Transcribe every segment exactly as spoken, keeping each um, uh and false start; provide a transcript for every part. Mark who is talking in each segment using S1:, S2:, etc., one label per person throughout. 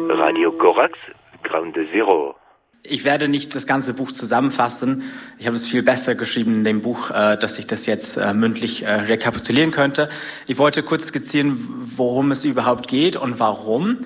S1: Radio Korax, Ground Zero.
S2: Ich werde nicht das ganze Buch zusammenfassen. Ich habe es viel besser geschrieben in dem Buch, äh, dass ich das jetzt äh, mündlich äh, rekapitulieren könnte. Ich wollte kurz skizzieren, worum es überhaupt geht und warum.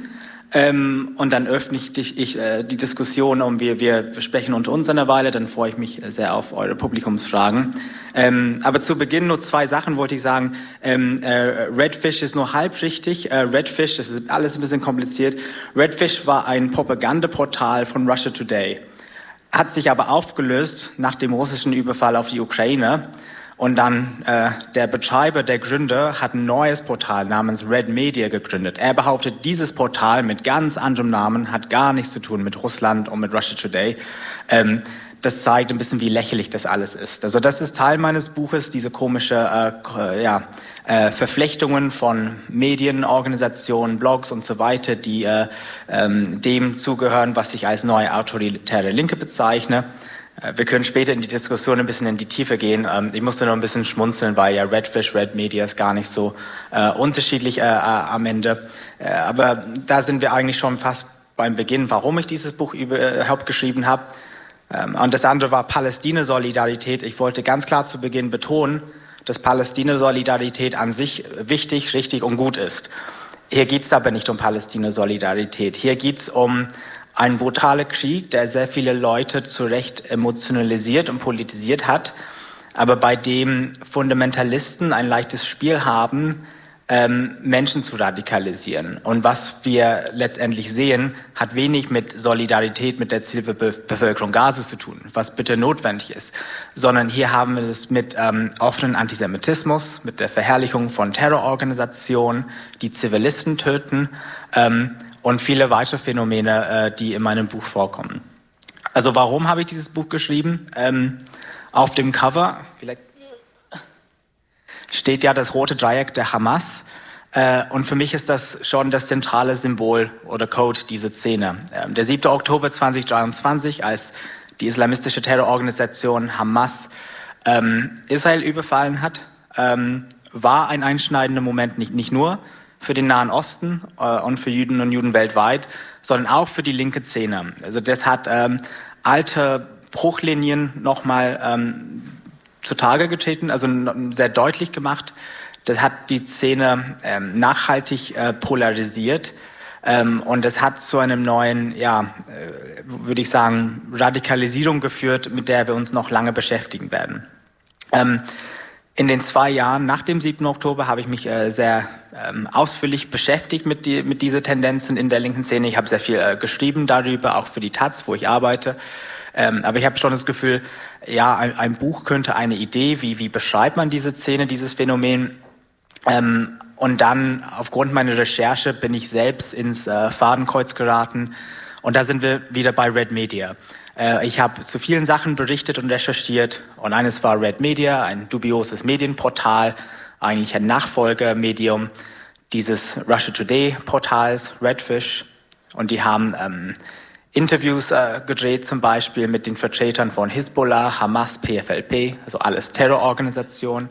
S2: Ähm, und dann öffne ich, ich äh, die Diskussion um, wir, wir sprechen unter uns eine Weile, dann freue ich mich sehr auf eure Publikumsfragen. Ähm, aber zu Beginn nur zwei Sachen wollte ich sagen. Ähm, äh, Redfish ist nur halb richtig. Äh, Redfish, das ist alles ein bisschen kompliziert. Redfish war ein Propagandaportal von Russia Today. Hat sich aber aufgelöst nach dem russischen Überfall auf die Ukraine. Und dann äh, der Betreiber, der Gründer, hat ein neues Portal namens Red Media gegründet. Er behauptet, dieses Portal mit ganz anderem Namen hat gar nichts zu tun mit Russland und mit Russia Today. Ähm, das zeigt ein bisschen, wie lächerlich das alles ist. Also das ist Teil meines Buches, diese komische äh, ja, äh, Verflechtungen von Medien, Organisationen, Blogs und so weiter, die äh, ähm, dem zugehören, was ich als neue autoritäre Linke bezeichne. Wir können später in die Diskussion ein bisschen in die Tiefe gehen. Ich musste noch ein bisschen schmunzeln, weil ja Redfish, Red Media ist gar nicht so äh, unterschiedlich äh, am Ende. Äh, aber da sind wir eigentlich schon fast beim Beginn, warum ich dieses Buch überhaupt geschrieben habe. Ähm, und das andere war Palästina-Solidarität. Ich wollte ganz klar zu Beginn betonen, dass Palästina-Solidarität an sich wichtig, richtig und gut ist. Hier geht es aber nicht um Palästina-Solidarität. Hier geht es um ein brutaler Krieg, der sehr viele Leute zu Recht emotionalisiert und politisiert hat, aber bei dem Fundamentalisten ein leichtes Spiel haben, ähm, Menschen zu radikalisieren. Und was wir letztendlich sehen, hat wenig mit Solidarität mit der Zivilbevölkerung Gazas zu tun, was bitte notwendig ist, sondern hier haben wir es mit ähm, offenen Antisemitismus, mit der Verherrlichung von Terrororganisationen, die Zivilisten töten, ähm, und viele weitere Phänomene, äh, die in meinem Buch vorkommen. Also warum habe ich dieses Buch geschrieben? Ähm, auf dem Cover vielleicht steht ja das rote Dreieck der Hamas. Äh, und für mich ist das schon das zentrale Symbol oder Code dieser Szene. Ähm, der siebte Oktober zweitausenddreiundzwanzig, als die islamistische Terrororganisation Hamas ähm, Israel überfallen hat, ähm, war ein einschneidender Moment, nicht, nicht nur für den Nahen Osten äh, und für Juden und Juden weltweit, sondern auch für die linke Szene. Also das hat ähm, alte Bruchlinien nochmal ähm, zutage getreten, also sehr deutlich gemacht. Das hat die Szene ähm, nachhaltig äh, polarisiert ähm, und das hat zu einem neuen, ja, äh, würde ich sagen, Radikalisierung geführt, mit der wir uns noch lange beschäftigen werden. Ähm, In den zwei Jahren nach dem siebten Oktober habe ich mich äh, sehr ähm, ausführlich beschäftigt mit, die, mit dieser Tendenzen in der linken Szene. Ich habe sehr viel äh, geschrieben darüber, auch für die Taz, wo ich arbeite. Ähm, aber ich habe schon das Gefühl, ja, ein, ein Buch könnte eine Idee, wie, wie beschreibt man diese Szene, dieses Phänomen. Ähm, und dann aufgrund meiner Recherche bin ich selbst ins äh, Fadenkreuz geraten. Und da sind wir wieder bei Red Media. Ich habe zu vielen Sachen berichtet und recherchiert und eines war Red Media, ein dubioses Medienportal, eigentlich ein Nachfolgemedium dieses Russia Today Portals, Redfish. Und die haben ähm, Interviews äh, gedreht, zum Beispiel mit den Vertretern von Hisbollah, Hamas, P F L P, also alles Terrororganisationen.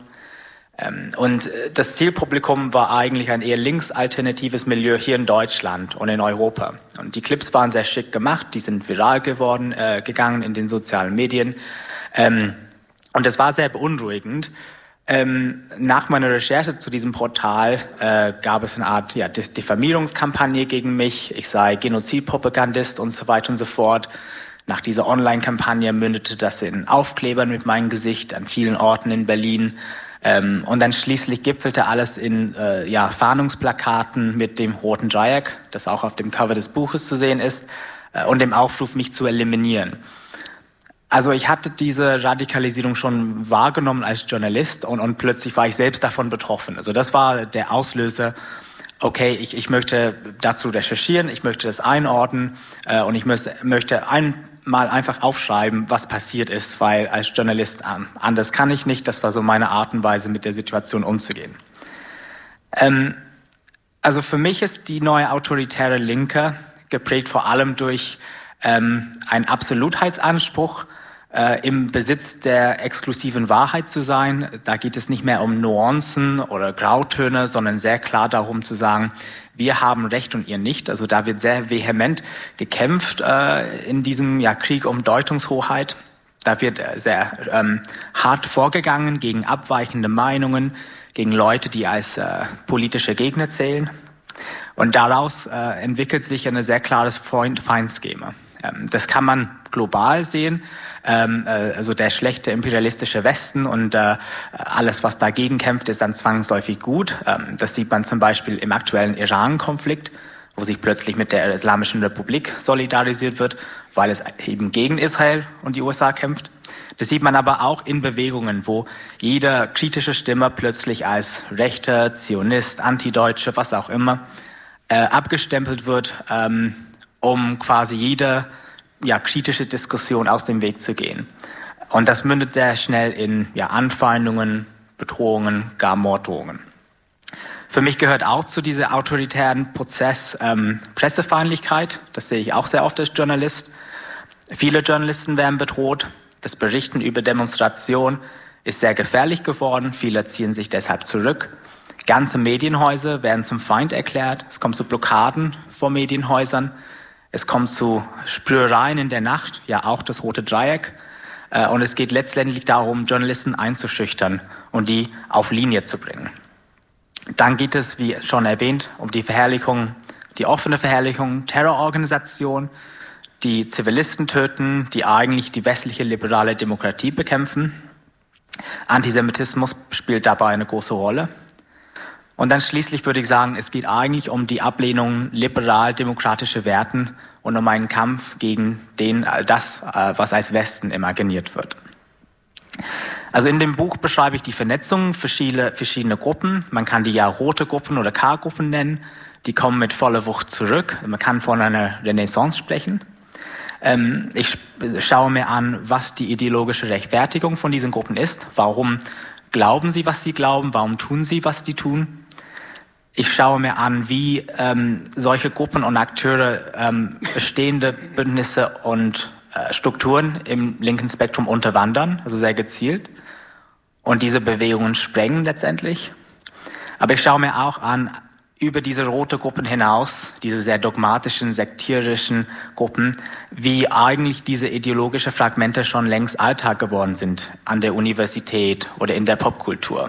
S2: Ähm, und das Zielpublikum war eigentlich ein eher linksalternatives Milieu hier in Deutschland und in Europa. Und die Clips waren sehr schick gemacht, die sind viral geworden, äh, gegangen in den sozialen Medien. Ähm, und es war sehr beunruhigend. Ähm, nach meiner Recherche zu diesem Portal äh, gab es eine Art ja, Diffamierungskampagne gegen mich. Ich sei Genozidpropagandist und so weiter und so fort. Nach dieser Online-Kampagne mündete das in Aufklebern mit meinem Gesicht an vielen Orten in Berlin. Ähm, und dann schließlich gipfelte alles in äh, ja, Fahndungsplakaten mit dem roten Dreieck, das auch auf dem Cover des Buches zu sehen ist, äh, und dem Aufruf, mich zu eliminieren. Also ich hatte diese Radikalisierung schon wahrgenommen als Journalist und, und plötzlich war ich selbst davon betroffen. Also das war der Auslöser, okay, ich, ich möchte dazu recherchieren, ich möchte das einordnen äh, und ich möchte, möchte einmal einfach aufschreiben, was passiert ist, weil als Journalist ähm, anders kann ich nicht. Das war so meine Art und Weise, mit der Situation umzugehen. Ähm, also für mich ist die neue autoritäre Linke geprägt vor allem durch ähm, einen Absolutheitsanspruch, äh, im Besitz der exklusiven Wahrheit zu sein. Da geht es nicht mehr um Nuancen oder Grautöne, sondern sehr klar darum zu sagen, wir haben Recht und ihr nicht. Also da wird sehr vehement gekämpft äh, in diesem ja, Krieg um Deutungshoheit. Da wird sehr ähm, hart vorgegangen gegen abweichende Meinungen, gegen Leute, die als äh, politische Gegner zählen. Und daraus äh, entwickelt sich eine sehr klares Freund-Feind-Schema. Ähm, das kann man global sehen, ähm, äh, also der schlechte imperialistische Westen und äh, alles, was dagegen kämpft, ist dann zwangsläufig gut. Ähm, das sieht man zum Beispiel im aktuellen Iran-Konflikt, wo sich plötzlich mit der Islamischen Republik solidarisiert wird, weil es eben gegen Israel und die U S A kämpft. Das sieht man aber auch in Bewegungen, wo jede kritische Stimme plötzlich als Rechter, Zionist, Antideutsche, was auch immer, äh, abgestempelt wird, ähm, um quasi jede ja, kritische Diskussion aus dem Weg zu gehen. Und das mündet sehr schnell in ja, Anfeindungen, Bedrohungen, gar Morddrohungen. Für mich gehört auch zu diesem autoritären Prozess ähm, Pressefeindlichkeit. Das sehe ich auch sehr oft als Journalist. Viele Journalisten werden bedroht. Das Berichten über Demonstrationen ist sehr gefährlich geworden. Viele ziehen sich deshalb zurück. Ganze Medienhäuser werden zum Feind erklärt. Es kommt zu Blockaden vor Medienhäusern. Es kommt zu Sprühereien in der Nacht, ja auch das Rote Dreieck. Äh, und es geht letztendlich darum, Journalisten einzuschüchtern und die auf Linie zu bringen. Dann geht es, wie schon erwähnt, um die Verherrlichung, die offene Verherrlichung Terrororganisationen, die Zivilisten töten, die eigentlich die westliche liberale Demokratie bekämpfen. Antisemitismus spielt dabei eine große Rolle. Und dann schließlich würde ich sagen, es geht eigentlich um die Ablehnung liberal-demokratischer Werten und um einen Kampf gegen den, das, was als Westen imaginiert wird. Also in dem Buch beschreibe ich die Vernetzung verschiedener verschiedene Gruppen. Man kann die ja rote Gruppen oder K-Gruppen nennen. Die kommen mit voller Wucht zurück. Man kann von einer Renaissance sprechen. Ähm, ich schaue mir an, was die ideologische Rechtfertigung von diesen Gruppen ist. Warum glauben sie, was sie glauben? Warum tun sie, was sie tun? Ich schaue mir an, wie ähm, solche Gruppen und Akteure ähm, bestehende Bündnisse und äh, Strukturen im linken Spektrum unterwandern, also sehr gezielt. Und diese Bewegungen sprengen letztendlich. Aber ich schaue mir auch an, über diese rote Gruppen hinaus, diese sehr dogmatischen, sektierischen Gruppen, wie eigentlich diese ideologischen Fragmente schon längst Alltag geworden sind an der Universität oder in der Popkultur.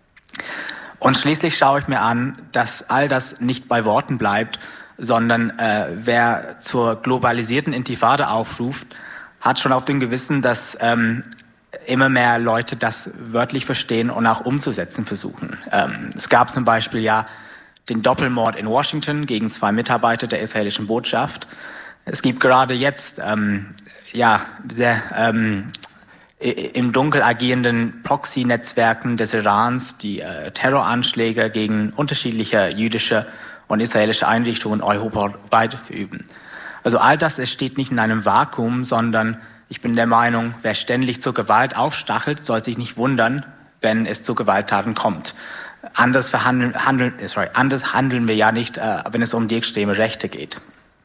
S2: Und schließlich schaue ich mir an, dass all das nicht bei Worten bleibt, sondern äh, wer zur globalisierten Intifada aufruft, hat schon auf dem Gewissen, dass ähm, immer mehr Leute das wörtlich verstehen und auch umzusetzen versuchen. Ähm, es gab zum Beispiel ja den Doppelmord in Washington gegen zwei Mitarbeiter der israelischen Botschaft. Es gibt gerade jetzt ähm, ja sehr ähm, im Dunkel agierenden Proxy-Netzwerken des Irans, die äh, Terroranschläge gegen unterschiedliche jüdische und israelische Einrichtungen europaweit verüben. Also all das, es steht nicht in einem Vakuum, sondern ich bin der Meinung, wer ständig zur Gewalt aufstachelt, soll sich nicht wundern, wenn es zu Gewalttaten kommt. Anders, verhandeln, handeln, sorry, anders handeln wir ja nicht, äh, wenn es um die extreme Rechte geht.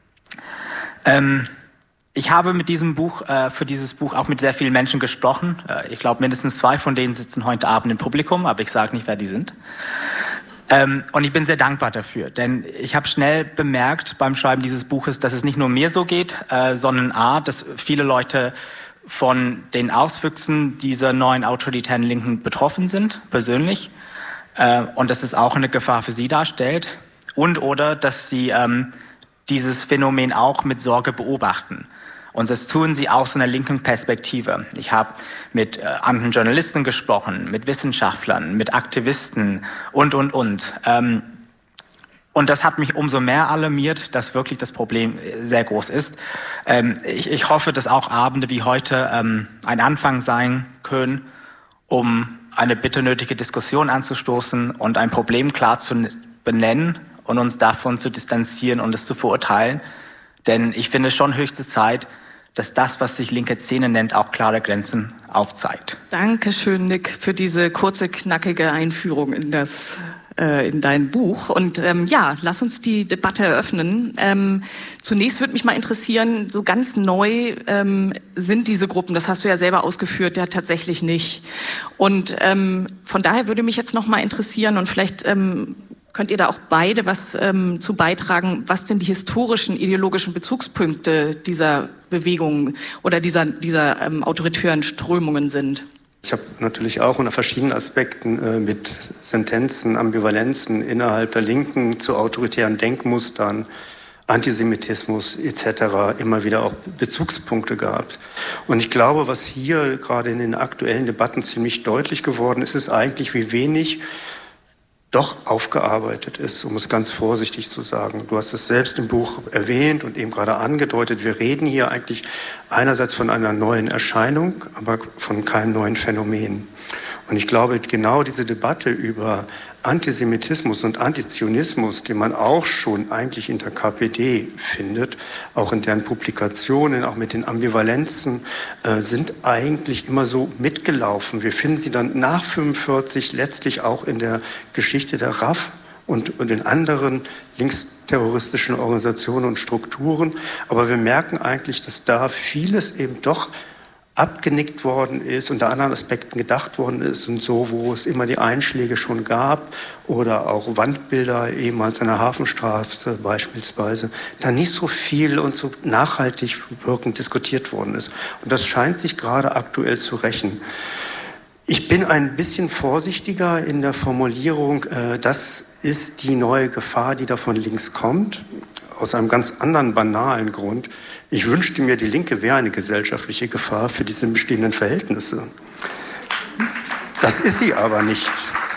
S2: Ähm, ich habe mit diesem Buch, äh, für dieses Buch auch mit sehr vielen Menschen gesprochen. Äh, ich glaube, mindestens zwei von denen sitzen heute Abend im Publikum, aber ich sage nicht, wer die sind. Ähm, und ich bin sehr dankbar dafür, denn ich habe schnell bemerkt beim Schreiben dieses Buches, dass es nicht nur mir so geht, äh, sondern a, dass viele Leute von den Auswüchsen dieser neuen autoritären Linken betroffen sind, persönlich, äh, und dass es auch eine Gefahr für sie darstellt und oder, dass sie ähm, dieses Phänomen auch mit Sorge beobachten. Und das tun sie aus einer linken Perspektive. Ich habe mit äh, anderen Journalisten gesprochen, mit Wissenschaftlern, mit Aktivisten und, und, und. Ähm, und das hat mich umso mehr alarmiert, dass wirklich das Problem sehr groß ist. Ähm, ich, ich hoffe, dass auch Abende wie heute ähm, ein Anfang sein können, um eine bitter nötige Diskussion anzustoßen und ein Problem klar zu benennen und uns davon zu distanzieren und es zu verurteilen. Denn ich finde es schon höchste Zeit, dass das, was sich linke Szene nennt, auch klare Grenzen aufzeigt.
S3: Dankeschön, Nick, für diese kurze, knackige Einführung in das äh, in dein Buch. Und ähm, ja, lass uns die Debatte eröffnen. Ähm, zunächst würde mich mal interessieren, so ganz neu ähm, sind diese Gruppen, das hast du ja selber ausgeführt, ja tatsächlich nicht. Und ähm, von daher würde mich jetzt noch mal interessieren und vielleicht ähm, könnt ihr da auch beide was ähm, zu beitragen, was denn die historischen, ideologischen Bezugspunkte dieser Bewegung oder dieser, dieser ähm, autoritären Strömungen sind?
S4: Ich habe natürlich auch unter verschiedenen Aspekten äh, mit Sentenzen, Ambivalenzen innerhalb der Linken zu autoritären Denkmustern, Antisemitismus et cetera immer wieder auch Bezugspunkte gehabt. Und ich glaube, was hier gerade in den aktuellen Debatten ziemlich deutlich geworden ist, ist eigentlich, wie wenig doch aufgearbeitet ist, um es ganz vorsichtig zu sagen. Du hast es selbst im Buch erwähnt und eben gerade angedeutet. Wir reden hier eigentlich einerseits von einer neuen Erscheinung, aber von keinem neuen Phänomen. Und ich glaube, genau diese Debatte über Antisemitismus und Antizionismus, den man auch schon eigentlich in der K P D findet, auch in deren Publikationen, auch mit den Ambivalenzen, äh, sind eigentlich immer so mitgelaufen. Wir finden sie dann nach fünfundvierzig letztlich auch in der Geschichte der R A F und, und in anderen linksterroristischen Organisationen und Strukturen. Aber wir merken eigentlich, dass da vieles eben doch abgenickt worden ist, unter anderen Aspekten gedacht worden ist und so, wo es immer die Einschläge schon gab oder auch Wandbilder ehemals an der Hafenstraße beispielsweise, da nicht so viel und so nachhaltig wirkend diskutiert worden ist. Und das scheint sich gerade aktuell zu rächen. Ich bin ein bisschen vorsichtiger in der Formulierung, äh, das ist die neue Gefahr, die da von links kommt. Aus einem ganz anderen banalen Grund. Ich wünschte mir, die Linke wäre eine gesellschaftliche Gefahr für diese bestehenden Verhältnisse. Das ist sie aber nicht.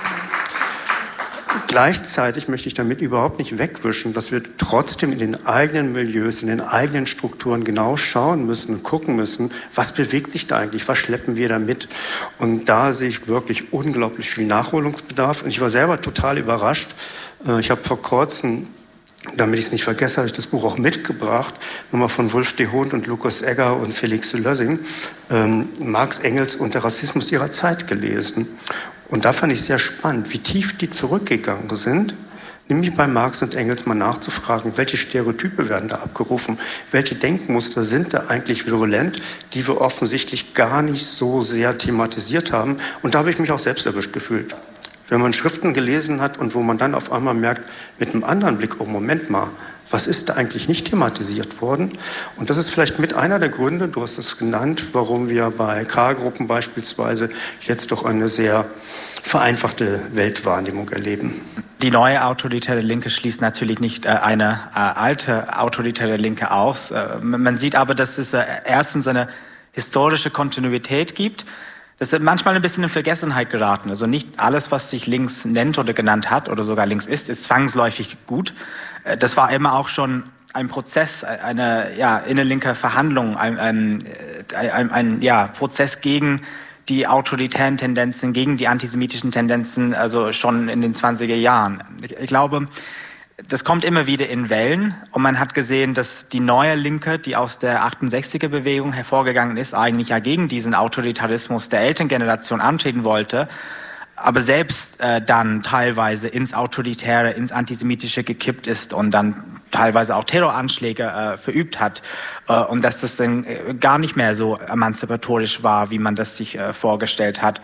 S4: Gleichzeitig möchte ich damit überhaupt nicht wegwischen, dass wir trotzdem in den eigenen Milieus, in den eigenen Strukturen genau schauen müssen und gucken müssen, was bewegt sich da eigentlich, was schleppen wir da mit. Und da sehe ich wirklich unglaublich viel Nachholungsbedarf. Und ich war selber total überrascht. Ich habe vor kurzem, damit ich es nicht vergesse, habe ich das Buch auch mitgebracht, nochmal von Wolf de Hond und Lukas Egger und Felix de Lösing, ähm, Marx, Engels und der Rassismus ihrer Zeit gelesen. Und da fand ich sehr spannend, wie tief die zurückgegangen sind, nämlich bei Marx und Engels mal nachzufragen, welche Stereotype werden da abgerufen, welche Denkmuster sind da eigentlich virulent, die wir offensichtlich gar nicht so sehr thematisiert haben. Und da habe ich mich auch selbst erwischt gefühlt. Wenn man Schriften gelesen hat und wo man dann auf einmal merkt, mit einem anderen Blick, oh Moment mal, was ist da eigentlich nicht thematisiert worden? Und das ist vielleicht mit einer der Gründe, du hast es genannt, warum wir bei K-Gruppen beispielsweise jetzt doch eine sehr vereinfachte Weltwahrnehmung erleben.
S2: Die neue autoritäre Linke schließt natürlich nicht äh, eine äh, alte autoritäre Linke aus. Äh, man sieht aber, dass es äh, erstens eine historische Kontinuität gibt. Das ist manchmal ein bisschen in Vergessenheit geraten. Also nicht alles, was sich links nennt oder genannt hat oder sogar links ist, ist zwangsläufig gut. Das war immer auch schon ein Prozess, eine ja, innerlinke Verhandlung, ein, ein, ein, ein ja, Prozess gegen die autoritären Tendenzen, gegen die antisemitischen Tendenzen, also schon in den zwanziger Jahren. Ich, ich glaube, das kommt immer wieder in Wellen und man hat gesehen, dass die neue Linke, die aus der achtundsechziger-Bewegung hervorgegangen ist, eigentlich ja gegen diesen Autoritarismus der Elterngeneration antreten wollte, aber selbst äh, dann teilweise ins Autoritäre, ins Antisemitische gekippt ist und dann teilweise auch Terroranschläge äh, verübt hat äh, und dass das dann äh, gar nicht mehr so emanzipatorisch war, wie man das sich äh, vorgestellt hat.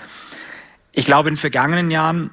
S2: Ich glaube, in vergangenen Jahren,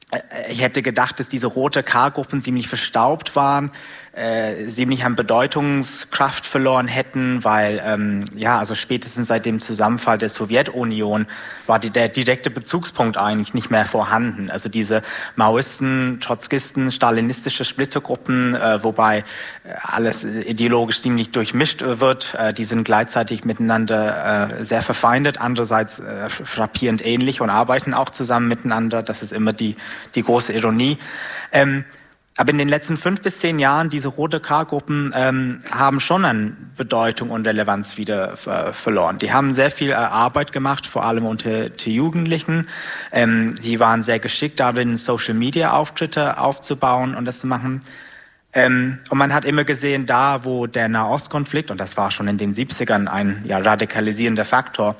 S2: ich hätte gedacht, dass diese rote K-Gruppen ziemlich verstaubt waren, äh, ziemlich an Bedeutungskraft verloren hätten, weil ähm, ja, also spätestens seit dem Zusammenfall der Sowjetunion war die, der direkte Bezugspunkt eigentlich nicht mehr vorhanden. Also diese Maoisten, Trotzkisten, stalinistische Splittergruppen, äh, wobei äh, alles ideologisch ziemlich durchmischt wird, äh, die sind gleichzeitig miteinander äh, sehr verfeindet, andererseits äh, frappierend ähnlich und arbeiten auch zusammen miteinander. Das ist immer die die große Ironie. Ähm, aber in den letzten fünf bis zehn Jahren, diese rote K-Gruppen ähm, haben schon an Bedeutung und Relevanz wieder äh, verloren. Die haben sehr viel äh, Arbeit gemacht, vor allem unter, unter Jugendlichen. Ähm, die waren sehr geschickt darin, Social-Media-Auftritte aufzubauen und das zu machen. Ähm, und man hat immer gesehen, da wo der Nahostkonflikt, und das war schon in den siebzigern ein ja, radikalisierender Faktor,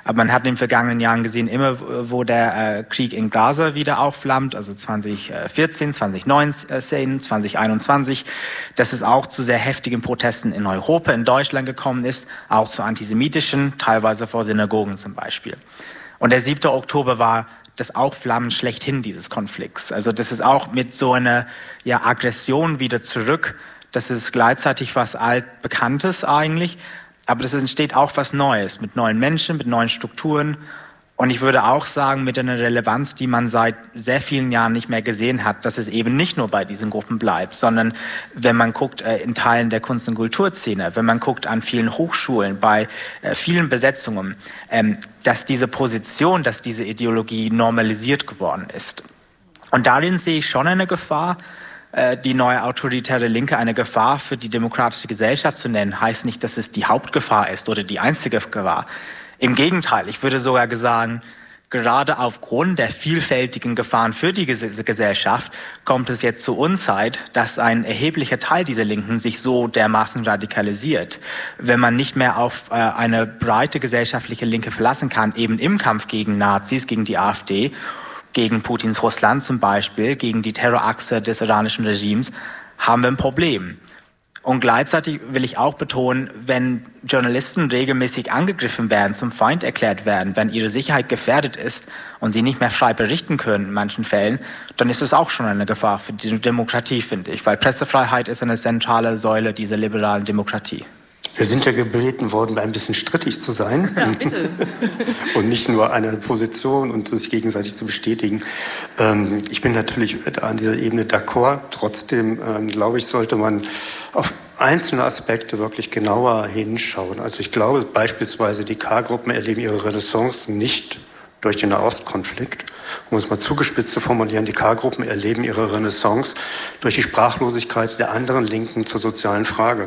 S2: Aber man hat in den vergangenen Jahren gesehen, immer wo der äh, Krieg in Gaza wieder aufflammt, also zwanzig vierzehn, zwanzig neunzehn, zwanzig einundzwanzig, dass es auch zu sehr heftigen Protesten in Europa, in Deutschland gekommen ist, auch zu antisemitischen, teilweise vor Synagogen zum Beispiel. Und der siebte Oktober war das Aufflammen schlechthin dieses Konflikts. Also das ist auch mit so einer ja, Aggression wieder zurück. Das ist gleichzeitig was Altbekanntes eigentlich, aber das entsteht auch was Neues, mit neuen Menschen, mit neuen Strukturen. Und ich würde auch sagen, mit einer Relevanz, die man seit sehr vielen Jahren nicht mehr gesehen hat, dass es eben nicht nur bei diesen Gruppen bleibt, sondern wenn man guckt äh, in Teilen der Kunst- und Kulturszene, wenn man guckt an vielen Hochschulen, bei äh, vielen Besetzungen, ähm, dass diese Position, dass diese Ideologie normalisiert geworden ist. Und darin sehe ich schon eine Gefahr. Äh, die neue autoritäre Linke eine Gefahr für die demokratische Gesellschaft zu nennen, heißt nicht, dass es die Hauptgefahr ist oder die einzige Gefahr. Im Gegenteil, ich würde sogar sagen, gerade aufgrund der vielfältigen Gefahren für die Gesellschaft kommt es jetzt zur Unzeit, dass ein erheblicher Teil dieser Linken sich so dermaßen radikalisiert. Wenn man nicht mehr auf äh, eine breite gesellschaftliche Linke verlassen kann, eben im Kampf gegen Nazis, gegen die AfD, gegen Putins Russland zum Beispiel, gegen die Terrorachse des iranischen Regimes, haben wir ein Problem. Und gleichzeitig will ich auch betonen, wenn Journalisten regelmäßig angegriffen werden, zum Feind erklärt werden, wenn ihre Sicherheit gefährdet ist und sie nicht mehr frei berichten können in manchen Fällen, dann ist es auch schon eine Gefahr für die Demokratie, finde ich. Weil Pressefreiheit ist eine zentrale Säule dieser liberalen Demokratie.
S4: Wir sind ja gebeten worden, ein bisschen strittig zu sein.
S3: Ja, bitte.
S4: Und nicht nur eine Position und sich gegenseitig zu bestätigen. Ähm, ich bin natürlich an dieser Ebene d'accord. Trotzdem, ähm, glaube ich, sollte man auf einzelne Aspekte wirklich genauer hinschauen. Also ich glaube beispielsweise, die K-Gruppen erleben ihre Renaissance nicht durch den Nahostkonflikt. Um es mal zugespitzt zu formulieren, die K-Gruppen erleben ihre Renaissance durch die Sprachlosigkeit der anderen Linken zur sozialen Frage.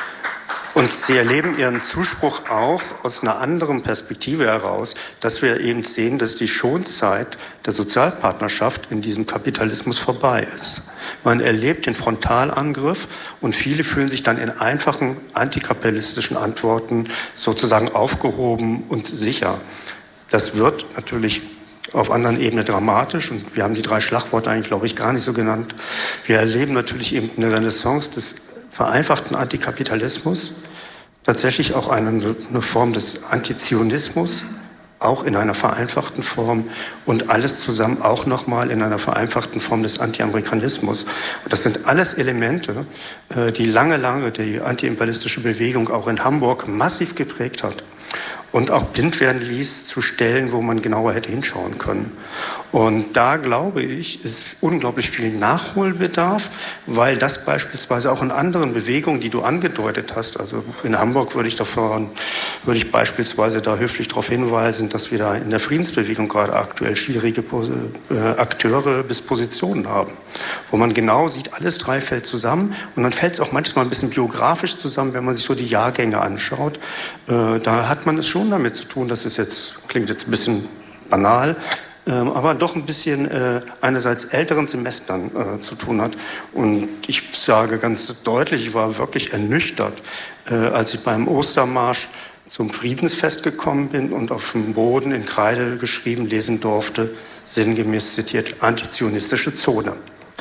S4: Und sie erleben ihren Zuspruch auch aus einer anderen Perspektive heraus, dass wir eben sehen, dass die Schonzeit der Sozialpartnerschaft in diesem Kapitalismus vorbei ist. Man erlebt den Frontalangriff und viele fühlen sich dann in einfachen antikapitalistischen Antworten sozusagen aufgehoben und sicher. Das wird natürlich auf anderen Ebenen dramatisch und wir haben die drei Schlagworte eigentlich, glaube ich, gar nicht so genannt. Wir erleben natürlich eben eine Renaissance des vereinfachten Antikapitalismus, tatsächlich auch eine, eine Form des Antizionismus, auch in einer vereinfachten Form und alles zusammen auch nochmal in einer vereinfachten Form des Anti-Amerikanismus. Und das sind alles Elemente, die lange, lange die antiimperialistische Bewegung auch in Hamburg massiv geprägt hat und auch blind werden ließ zu Stellen, wo man genauer hätte hinschauen können. Und da, glaube ich, ist unglaublich viel Nachholbedarf, weil das beispielsweise auch in anderen Bewegungen, die du angedeutet hast, also in Hamburg würde ich davon, würde ich beispielsweise da höflich darauf hinweisen, dass wir da in der Friedensbewegung gerade aktuell schwierige äh, Akteure bis Positionen haben, wo man genau sieht, alles drei fällt zusammen und dann fällt es auch manchmal ein bisschen biografisch zusammen, wenn man sich so die Jahrgänge anschaut. Äh, da hat man es schon damit zu tun, dass es jetzt, klingt jetzt ein bisschen banal, ähm, aber doch ein bisschen äh, einerseits älteren Semestern äh, zu tun hat. Und ich sage ganz deutlich, ich war wirklich ernüchtert, äh, als ich beim Ostermarsch zum Friedensfest gekommen bin und auf dem Boden in Kreide geschrieben lesen durfte, sinngemäß zitiert, antizionistische Zone.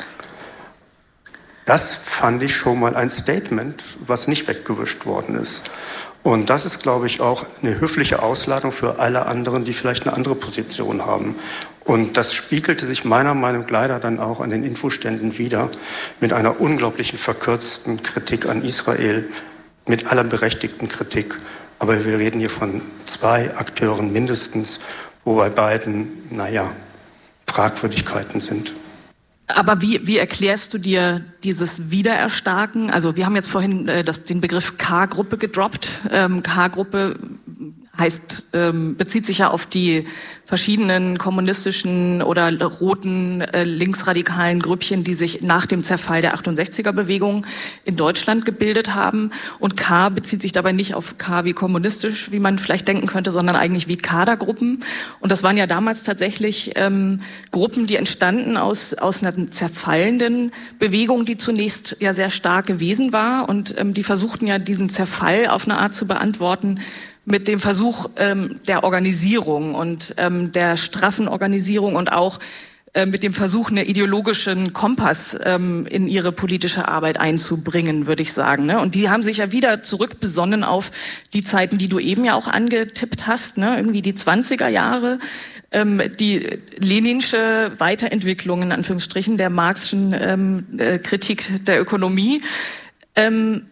S4: Das fand ich schon mal ein Statement, was nicht weggewischt worden ist. Und das ist, glaube ich, auch eine höfliche Ausladung für alle anderen, die vielleicht eine andere Position haben. Und das spiegelte sich meiner Meinung nach leider dann auch an den Infoständen wider, mit einer unglaublichen verkürzten Kritik an Israel, mit aller berechtigten Kritik. Aber wir reden hier von zwei Akteuren mindestens, wo bei beiden, naja, Fragwürdigkeiten sind.
S3: Aber wie, wie erklärst du dir dieses Wiedererstarken? Also wir haben jetzt vorhin äh, das, den Begriff K-Gruppe gedroppt. Ähm, K-Gruppe heißt, ähm, bezieht sich ja auf die verschiedenen kommunistischen oder roten äh, linksradikalen Grüppchen, die sich nach dem Zerfall der achtundsechziger-Bewegung in Deutschland gebildet haben. Und K bezieht sich dabei nicht auf K wie kommunistisch, wie man vielleicht denken könnte, sondern eigentlich wie Kadergruppen. Und das waren ja damals tatsächlich ähm, Gruppen, die entstanden aus, aus einer zerfallenden Bewegung, die zunächst ja sehr stark gewesen war. Und ähm, die versuchten ja diesen Zerfall auf eine Art zu beantworten mit dem Versuch ähm, der Organisierung und ähm, der straffen Organisierung und auch äh, mit dem Versuch, einen ideologischen Kompass ähm, in ihre politische Arbeit einzubringen, würde ich sagen. Ne? Und die haben sich ja wieder zurückbesonnen auf die Zeiten, die du eben ja auch angetippt hast, ne? Irgendwie die zwanziger Jahre, ähm, die leninsche Weiterentwicklung in Anführungsstrichen der marxischen ähm, äh, Kritik der Ökonomie. Ähm,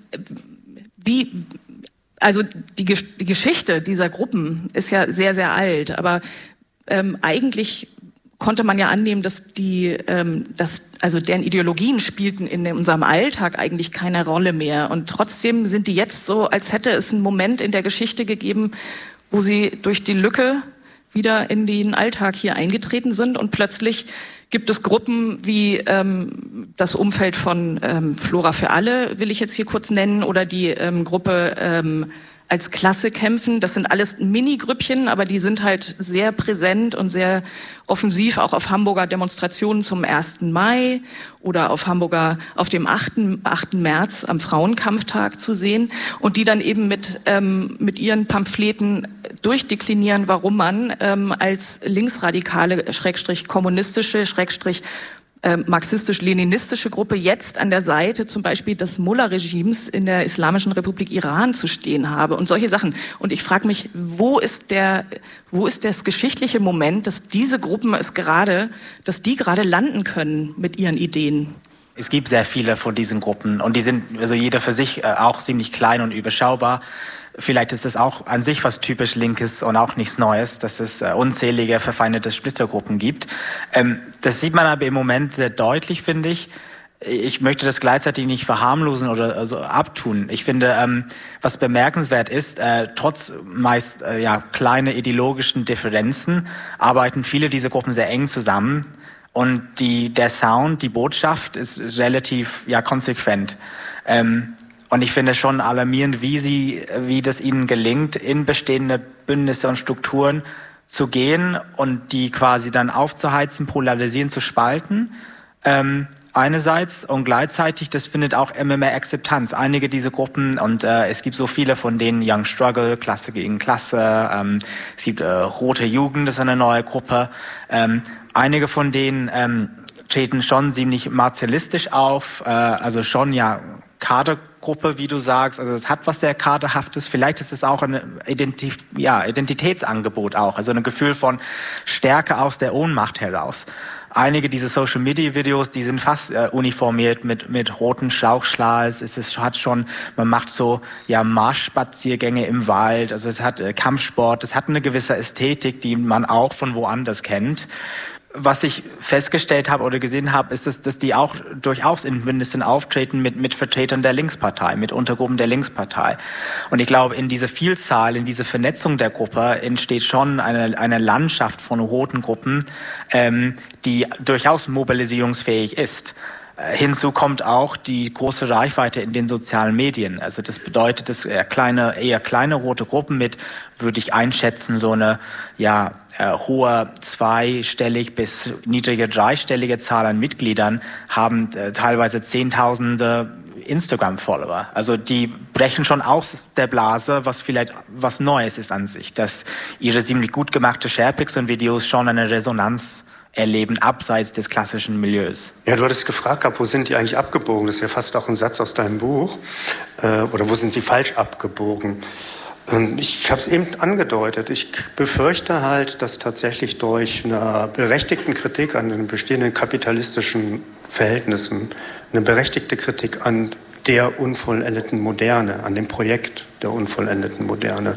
S3: wie Also die, die Geschichte dieser Gruppen ist ja sehr, sehr alt, aber ähm, eigentlich konnte man ja annehmen, dass die, ähm, dass, also deren Ideologien spielten in unserem Alltag eigentlich keine Rolle mehr. Und trotzdem sind die jetzt so, als hätte es einen Moment in der Geschichte gegeben, wo sie durch die Lücke wieder in den Alltag hier eingetreten sind und plötzlich gibt es Gruppen wie ähm, das Umfeld von ähm, Flora für alle, will ich jetzt hier kurz nennen, oder die ähm, Gruppe ähm, als Klasse kämpfen. Das sind alles Mini-Grüppchen, aber die sind halt sehr präsent und sehr offensiv auch auf Hamburger Demonstrationen zum ersten Mai oder auf Hamburger, auf dem achten März am Frauenkampftag zu sehen und die dann eben mit, ähm, mit ihren Pamphleten durchdeklinieren, warum man ähm, als linksradikale, schrägstrich kommunistische, schrägstrich Äh, marxistisch-leninistische Gruppe jetzt an der Seite zum Beispiel des Mullah-Regimes in der Islamischen Republik Iran zu stehen habe und solche Sachen. Und ich frage mich, wo ist der, wo ist das geschichtliche Moment, dass diese Gruppen es gerade, dass die gerade landen können mit ihren Ideen?
S2: Es gibt sehr viele von diesen Gruppen und die sind also jeder für sich äh, auch ziemlich klein und überschaubar. Vielleicht ist das auch an sich was typisch Linkes und auch nichts Neues, dass es äh, unzählige verfeindete Splittergruppen gibt. Ähm, das sieht man aber im Moment sehr deutlich, finde ich. Ich möchte das gleichzeitig nicht verharmlosen oder also abtun. Ich finde, ähm, was bemerkenswert ist, äh, trotz meist äh, ja kleine ideologischen Differenzen arbeiten viele dieser Gruppen sehr eng zusammen. Und die, der Sound, die Botschaft ist relativ ja konsequent. Ähm, und ich finde schon alarmierend, wie sie, wie das ihnen gelingt, in bestehende Bündnisse und Strukturen zu gehen und die quasi dann aufzuheizen, polarisieren, zu spalten. Ähm, einerseits und gleichzeitig, das findet auch immer mehr Akzeptanz. Einige dieser Gruppen, und äh, es gibt so viele von denen, Young Struggle, Klasse gegen Klasse, ähm, es gibt äh, Rote Jugend, das ist eine neue Gruppe. Ähm, einige von denen ähm, treten schon ziemlich martialistisch auf, äh, also schon ja Kadergruppe, wie du sagst, also es hat was sehr Kaderhaftes. Vielleicht ist es auch ein Identif- ja, Identitätsangebot auch, also ein Gefühl von Stärke aus der Ohnmacht heraus. Einige dieser Social-Media-Videos, die sind fast äh, uniformiert mit mit roten Schlauchschals. Es ist, hat schon, man macht so ja Marschspaziergänge im Wald. Also es hat äh, Kampfsport. Es hat eine gewisse Ästhetik, die man auch von woanders kennt. Was ich festgestellt habe oder gesehen habe, ist, dass, dass die auch durchaus in Bündnissen auftreten mit, mit Vertretern der Linkspartei, mit Untergruppen der Linkspartei. Und ich glaube, in dieser Vielzahl, in dieser Vernetzung der Gruppe entsteht schon eine, eine Landschaft von roten Gruppen, ähm, die durchaus mobilisierungsfähig ist. Hinzu kommt auch die große Reichweite in den sozialen Medien. Also das bedeutet, dass eher kleine, eher kleine rote Gruppen mit, würde ich einschätzen, so eine ja äh, hohe zweistellig bis niedrige dreistellige Zahl an Mitgliedern haben äh, teilweise Zehntausende Instagram-Follower. Also die brechen schon aus der Blase, was vielleicht was Neues ist an sich, dass ihre ziemlich gut gemachte Sharepics und Videos schon eine Resonanz erleben, abseits des klassischen Milieus.
S4: Ja, du hattest gefragt, wo sind die eigentlich abgebogen? Das ist ja fast auch ein Satz aus deinem Buch. Äh, oder wo sind sie falsch abgebogen? Ähm, ich habe es eben angedeutet. Ich befürchte halt, dass tatsächlich durch eine berechtigte Kritik an den bestehenden kapitalistischen Verhältnissen, eine berechtigte Kritik an der unvollendeten Moderne, an dem Projekt der unvollendeten Moderne,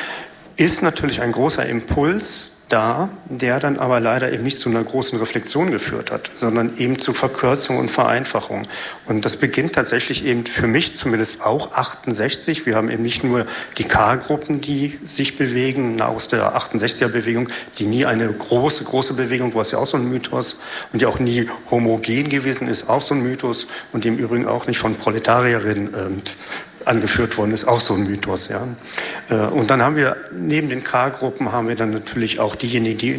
S4: ist natürlich ein großer Impuls da, der dann aber leider eben nicht zu einer großen Reflexion geführt hat, sondern eben zu Verkürzung und Vereinfachung. Und das beginnt tatsächlich eben für mich zumindest auch achtundsechzig. Wir haben eben nicht nur die K-Gruppen, die sich bewegen, aus der achtundsechziger-Bewegung, die nie eine große, große Bewegung war, ist ja auch so ein Mythos und die auch nie homogen gewesen ist, auch so ein Mythos und die im Übrigen auch nicht von Proletarierinnen ähm, angeführt worden ist, auch so ein Mythos. Ja. Und dann haben wir, neben den K-Gruppen, haben wir dann natürlich auch diejenigen, die ins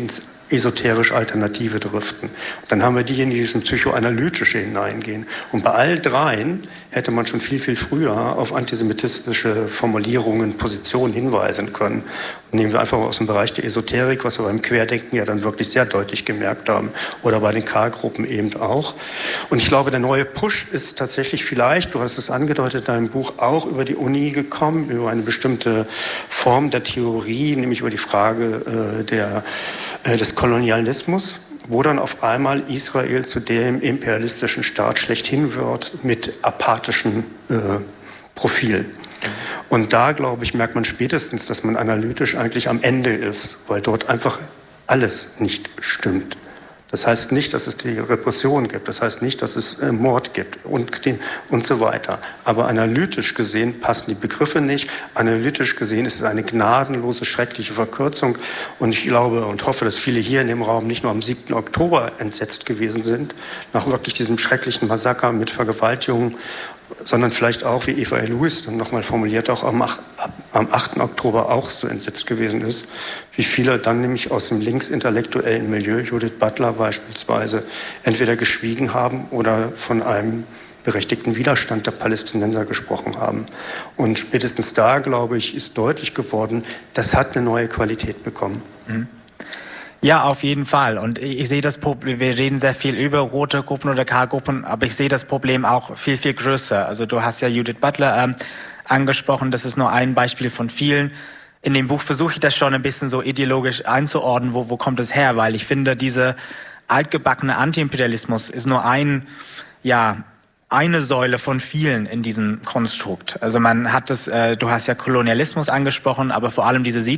S4: esoterisch Alternative driften. Und dann haben wir diejenigen, die ins Psychoanalytische hineingehen. Und bei all dreien hätte man schon viel, viel früher auf antisemitistische Formulierungen, Positionen hinweisen können. Und nehmen wir einfach mal aus dem Bereich der Esoterik, was wir beim Querdenken ja dann wirklich sehr deutlich gemerkt haben, oder bei den K-Gruppen eben auch. Und ich glaube, der neue Push ist tatsächlich vielleicht, du hast es angedeutet in deinem Buch, auch über die Uni gekommen, über eine bestimmte Form der Theorie, nämlich über die Frage äh, der, äh, des Kolonialismus, wo dann auf einmal Israel zu dem imperialistischen Staat schlechthin wird mit apathischem äh, Profil. Und da, glaube ich, merkt man spätestens, dass man analytisch eigentlich am Ende ist, weil dort einfach alles nicht stimmt. Das heißt nicht, dass es die Repression gibt, das heißt nicht, dass es äh, Mord gibt und, den, und so weiter. Aber analytisch gesehen passen die Begriffe nicht. Analytisch gesehen ist es eine gnadenlose, schreckliche Verkürzung. Und ich glaube und hoffe, dass viele hier in dem Raum nicht nur am siebten Oktober entsetzt gewesen sind, nach wirklich diesem schrecklichen Massaker mit Vergewaltigungen, sondern vielleicht auch, wie Eva Lewis dann nochmal formuliert, auch am, am achten Oktober auch so entsetzt gewesen ist, wie viele dann nämlich aus dem linksintellektuellen Milieu, Judith Butler beispielsweise, entweder geschwiegen haben oder von einem berechtigten Widerstand der Palästinenser gesprochen haben. Und spätestens da, glaube ich, ist deutlich geworden, das hat eine neue Qualität bekommen.
S2: Mhm. Ja, auf jeden Fall. Und ich, ich sehe das Problem, wir reden sehr viel über rote Gruppen oder K-Gruppen, aber ich sehe das Problem auch viel, viel größer. Also du hast ja Judith Butler ähm, angesprochen, das ist nur ein Beispiel von vielen. In dem Buch versuche ich das schon ein bisschen so ideologisch einzuordnen, wo, wo kommt es her, weil ich finde, dieser altgebackene Antiimperialismus ist nur ein, ja, eine Säule von vielen in diesem Konstrukt. Also man hat das, äh, du hast ja Kolonialismus angesprochen, aber vor allem dieser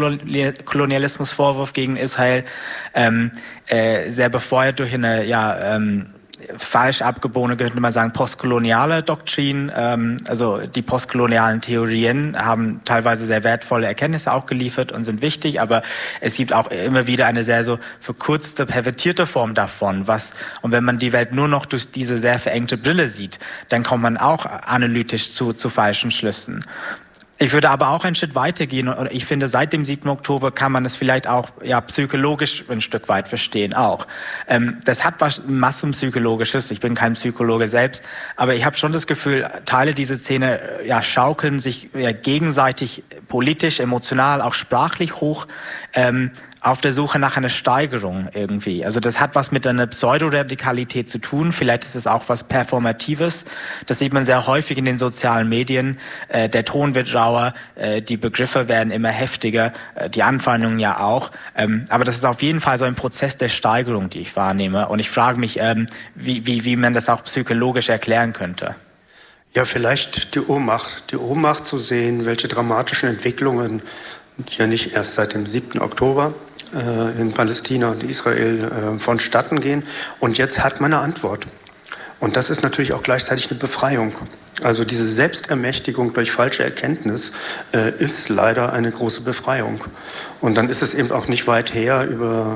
S2: Siedlerkolonialismusvorwurf gegen Israel, ähm, äh, sehr befeuert durch eine, ja, ähm, falsch abgebogene, könnte man sagen, postkoloniale Doktrin. Ähm, also die postkolonialen Theorien haben teilweise sehr wertvolle Erkenntnisse auch geliefert und sind wichtig, aber es gibt auch immer wieder eine sehr so verkürzte, pervertierte Form davon. Was, und wenn man die Welt nur noch durch diese sehr verengte Brille sieht, dann kommt man auch analytisch zu, zu falschen Schlüssen. Ich würde aber auch einen Schritt weitergehen und ich finde, seit dem siebten Oktober kann man es vielleicht auch ja psychologisch ein Stück weit verstehen auch. Ähm, das hat was Massenpsychologisches, ich bin kein Psychologe selbst, aber ich habe schon das Gefühl, Teile dieser Szene ja schaukeln sich ja, gegenseitig politisch, emotional, auch sprachlich hoch, ähm, auf der Suche nach einer Steigerung irgendwie. Also das hat was mit einer Pseudoradikalität zu tun. Vielleicht ist es auch was Performatives. Das sieht man sehr häufig in den sozialen Medien. Äh, der Ton wird rauer, äh, die Begriffe werden immer heftiger, äh, die Anfeindungen ja auch. Ähm, aber das ist auf jeden Fall so ein Prozess der Steigerung, die ich wahrnehme. Und ich frage mich, ähm, wie, wie, wie man das auch psychologisch erklären könnte.
S4: Ja, vielleicht die Ohnmacht. Die Ohnmacht zu sehen, welche dramatischen Entwicklungen, die ja nicht erst seit dem siebten Oktober äh, in Palästina und Israel äh, vonstatten gehen. Und jetzt hat man eine Antwort. Und das ist natürlich auch gleichzeitig eine Befreiung. Also diese Selbstermächtigung durch falsche Erkenntnis äh, ist leider eine große Befreiung. Und dann ist es eben auch nicht weit her über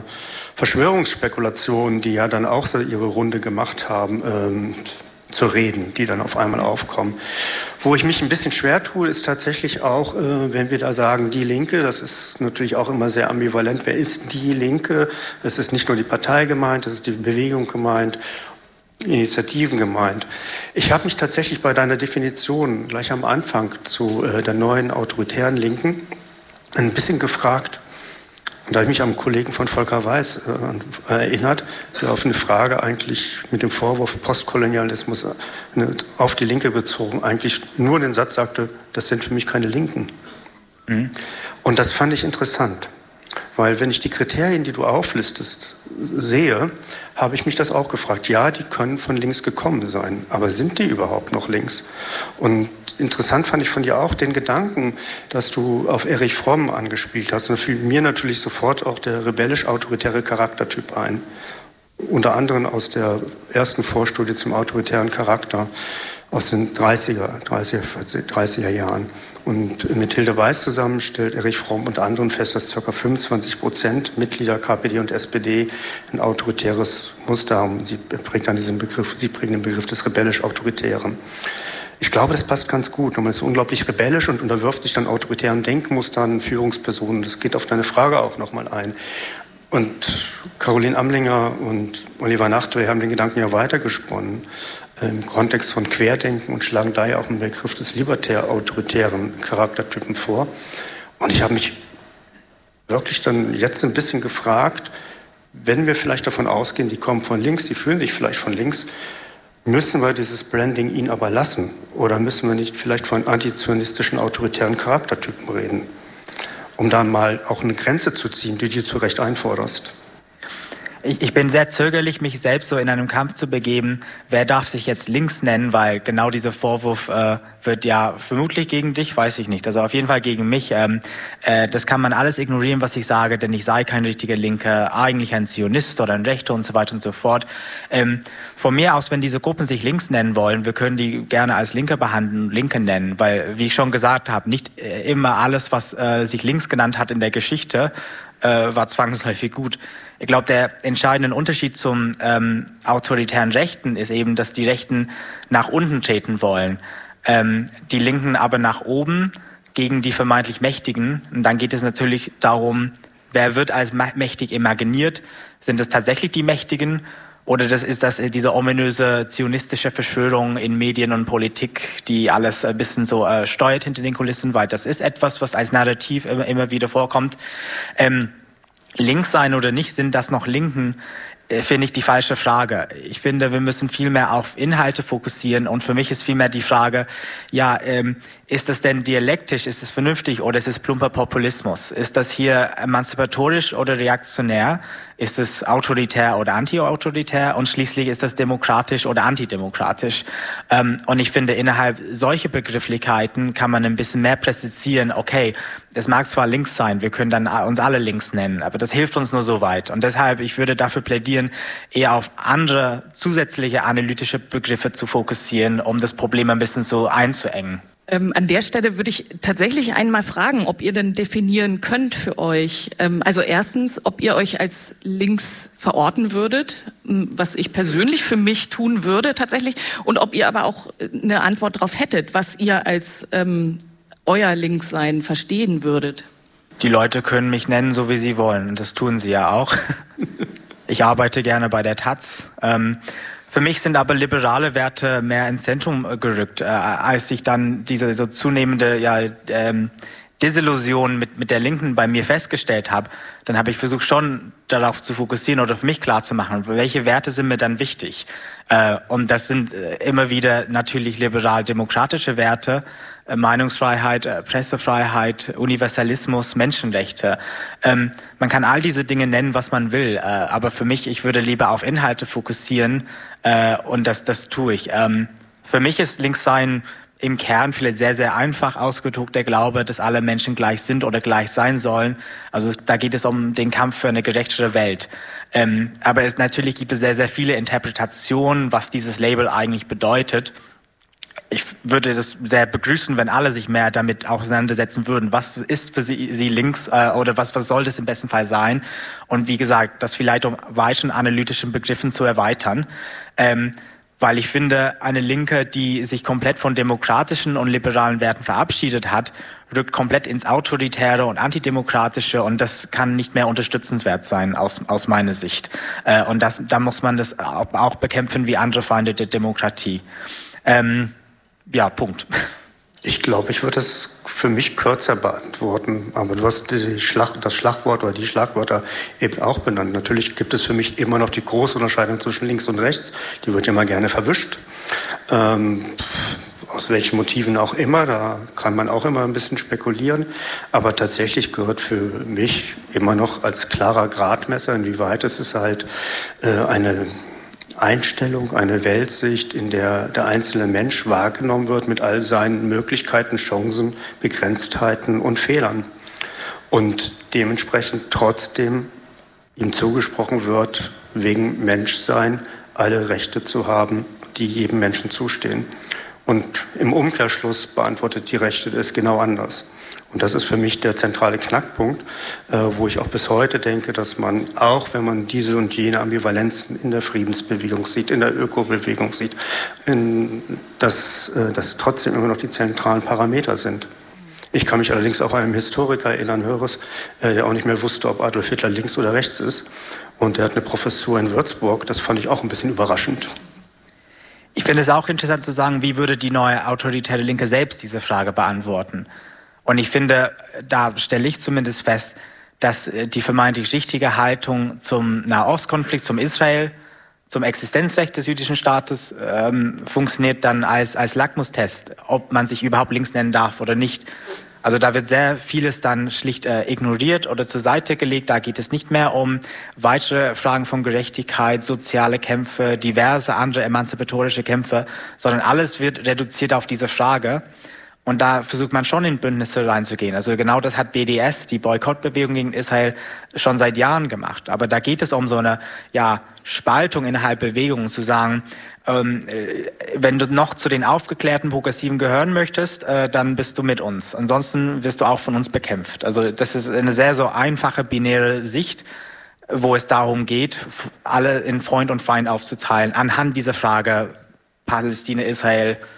S4: Verschwörungsspekulationen, die ja dann auch so ihre Runde gemacht haben, ähm, zu reden, die dann auf einmal aufkommen. Wo ich mich ein bisschen schwer tue, ist tatsächlich auch, äh, wenn wir da sagen, die Linke, das ist natürlich auch immer sehr ambivalent. Wer ist die Linke? Es ist nicht nur die Partei gemeint, es ist die Bewegung gemeint, Initiativen gemeint. Ich habe mich tatsächlich bei deiner Definition gleich am Anfang zu äh, der neuen autoritären Linken ein bisschen gefragt. Und da habe ich mich am Kollegen von Volker Weiß äh, erinnert, der auf eine Frage eigentlich mit dem Vorwurf Postkolonialismus äh, auf die Linke bezogen eigentlich nur den Satz sagte, das sind für mich keine Linken. Mhm. Und das fand ich interessant, weil wenn ich die Kriterien, die du auflistest, sehe, habe ich mich das auch gefragt. Ja, die können von links gekommen sein, aber sind die überhaupt noch links? Und interessant fand ich von dir auch den Gedanken, dass du auf Erich Fromm angespielt hast. Und da fiel mir natürlich sofort auch der rebellisch-autoritäre Charaktertyp ein. Unter anderem aus der ersten Vorstudie zum autoritären Charakter aus den dreißiger, dreißiger, dreißiger Jahren. Und mit Hilde Weiß zusammen stellt Erich Fromm unter anderem fest, dass ca. fünfundzwanzig Prozent Mitglieder K P D und S P D ein autoritäres Muster haben. Sie prägt dann diesen Begriff, sie prägen den Begriff des rebellisch-autoritären. Ich glaube, das passt ganz gut. Man ist unglaublich rebellisch und unterwirft sich dann autoritären Denkmustern, Führungspersonen. Das geht auf deine Frage auch nochmal ein. Und Caroline Amlinger und Oliver Nachtwey haben den Gedanken ja weitergesponnen im Kontext von Querdenken und schlagen daher auch einen Begriff des libertär-autoritären Charaktertypen vor. Und ich habe mich wirklich dann jetzt ein bisschen gefragt, wenn wir vielleicht davon ausgehen, die kommen von links, die fühlen sich vielleicht von links, müssen wir dieses Branding ihnen aber lassen? Oder müssen wir nicht vielleicht von antizionistischen autoritären Charaktertypen reden? Um da mal auch eine Grenze zu ziehen, die du zu Recht einforderst.
S2: Ich, ich bin sehr zögerlich, mich selbst so in einem Kampf zu begeben. Wer darf sich jetzt links nennen? Weil genau dieser Vorwurf äh, wird ja vermutlich gegen dich, weiß ich nicht. Also auf jeden Fall gegen mich. Ähm, äh, das kann man alles ignorieren, was ich sage, denn ich sei kein richtiger Linker, eigentlich ein Zionist oder ein Rechter und so weiter und so fort. Ähm, von mir aus, wenn diese Gruppen sich links nennen wollen, wir können die gerne als Linke behandeln, Linke nennen, weil, wie ich schon gesagt habe, nicht äh, immer alles, was äh, sich links genannt hat in der Geschichte, äh, war zwangsläufig gut. Ich glaube, der entscheidende Unterschied zum ähm, autoritären Rechten ist eben, dass die Rechten nach unten treten wollen, ähm, die Linken aber nach oben gegen die vermeintlich Mächtigen. Und dann geht es natürlich darum, wer wird als mächtig imaginiert? Sind es tatsächlich die Mächtigen? Oder das ist das diese ominöse zionistische Verschwörung in Medien und Politik, die alles ein bisschen so äh, steuert hinter den Kulissen, weil das ist etwas, was als Narrativ immer, immer wieder vorkommt. Ähm, Links sein oder nicht, sind das noch Linken, äh, finde ich die falsche Frage. Ich finde, wir müssen viel mehr auf Inhalte fokussieren und für mich ist vielmehr die Frage, ja, ähm, ist das denn dialektisch, ist es vernünftig oder ist es plumper Populismus? Ist das hier emanzipatorisch oder reaktionär? Ist es autoritär oder anti-autoritär? Und schließlich ist das demokratisch oder antidemokratisch? Ähm, und ich finde, innerhalb solcher Begrifflichkeiten kann man ein bisschen mehr präzisieren, okay, es mag zwar links sein, wir können dann uns alle links nennen, aber das hilft uns nur so weit. Und deshalb, ich würde dafür plädieren, eher auf andere zusätzliche analytische Begriffe zu fokussieren, um das Problem ein bisschen so einzuengen.
S3: Ähm, an der Stelle würde ich tatsächlich einmal fragen, ob ihr denn definieren könnt für euch. Ähm, also erstens, ob ihr euch als links verorten würdet, was ich persönlich für mich tun würde tatsächlich, und ob ihr aber auch eine Antwort darauf hättet, was ihr als ähm, euer Linkssein verstehen würdet.
S2: Die Leute können mich nennen, so wie sie wollen, und das tun sie ja auch. Ich arbeite gerne bei der Taz. Ähm, Für mich sind aber liberale Werte mehr ins Zentrum gerückt, äh, als ich dann diese so zunehmende ja, ähm, Desillusion mit, mit der Linken bei mir festgestellt habe. Dann habe ich versucht schon darauf zu fokussieren oder für mich klar zu machen, welche Werte sind mir dann wichtig. Äh, und das sind äh, immer wieder natürlich liberal-demokratische Werte, äh, Meinungsfreiheit, äh, Pressefreiheit, Universalismus, Menschenrechte. Ähm, man kann all diese Dinge nennen, was man will, äh, aber für mich, ich würde lieber auf Inhalte fokussieren äh, und das, das tue ich. Ähm, für mich ist Linkssein im Kern vielleicht sehr, sehr einfach ausgedrückt der Glaube, dass alle Menschen gleich sind oder gleich sein sollen. Also da geht es um den Kampf für eine gerechtere Welt. Ähm, aber es, natürlich gibt es sehr, sehr viele Interpretationen, was dieses Label eigentlich bedeutet. Ich würde das sehr begrüßen, wenn alle sich mehr damit auseinandersetzen würden. Was ist für sie, sie links äh, oder was, was soll das im besten Fall sein? Und wie gesagt, das vielleicht um weiteren analytischen Begriffen zu erweitern. Ähm, Weil ich finde, eine Linke, die sich komplett von demokratischen und liberalen Werten verabschiedet hat, rückt komplett ins Autoritäre und Antidemokratische und das kann nicht mehr unterstützenswert sein aus, aus meiner Sicht. Äh, und das, da muss man das auch, auch bekämpfen wie andere Feinde der Demokratie. Ähm, ja, Punkt.
S4: Ich glaube, ich würde das für mich kürzer beantworten, aber du hast die Schlag, das Schlagwort oder die Schlagwörter eben auch benannt. Natürlich gibt es für mich immer noch die große Unterscheidung zwischen links und rechts. Die wird ja mal gerne verwischt. Ähm, aus welchen Motiven auch immer, da kann man auch immer ein bisschen spekulieren. Aber tatsächlich gehört für mich immer noch als klarer Gradmesser, inwieweit es ist halt äh, eine Einstellung, eine Weltsicht, in der der einzelne Mensch wahrgenommen wird mit all seinen Möglichkeiten, Chancen, Begrenztheiten und Fehlern. Und dementsprechend trotzdem ihm zugesprochen wird, wegen Menschsein alle Rechte zu haben, die jedem Menschen zustehen. Und im Umkehrschluss beantwortet die Rechte es genau anders. Und das ist für mich der zentrale Knackpunkt, äh, wo ich auch bis heute denke, dass man, auch wenn man diese und jene Ambivalenzen in der Friedensbewegung sieht, in der Ökobewegung sieht, in, dass äh, das trotzdem immer noch die zentralen Parameter sind. Ich kann mich allerdings auch an einen Historiker erinnern, Höres, äh, der auch nicht mehr wusste, ob Adolf Hitler links oder rechts ist. Und der hat eine Professur in Würzburg. Das fand ich auch ein bisschen überraschend.
S2: Ich finde es auch interessant zu sagen, wie würde die neue autoritäre Linke selbst diese Frage beantworten. Und ich finde, da stelle ich zumindest fest, dass die vermeintlich richtige Haltung zum Nahostkonflikt, zum Israel, zum Existenzrecht des jüdischen Staates ähm, funktioniert dann als, als Lackmustest, ob man sich überhaupt links nennen darf oder nicht. Also da wird sehr vieles dann schlicht äh, ignoriert oder zur Seite gelegt. Da geht es nicht mehr um weitere Fragen von Gerechtigkeit, soziale Kämpfe, diverse andere emanzipatorische Kämpfe, sondern alles wird reduziert auf diese Frage. Und da versucht man schon in Bündnisse reinzugehen. Also genau das hat B D S, die Boykottbewegung gegen Israel, schon seit Jahren gemacht. Aber da geht es um so eine ja, Spaltung innerhalb Bewegungen, zu sagen, ähm, wenn du noch zu den aufgeklärten Progressiven gehören möchtest, äh, dann bist du mit uns. Ansonsten wirst du auch von uns bekämpft. Also das ist eine sehr so einfache, binäre Sicht, wo es darum geht, alle in Freund und Feind aufzuteilen, anhand dieser Frage Palästina, Israel,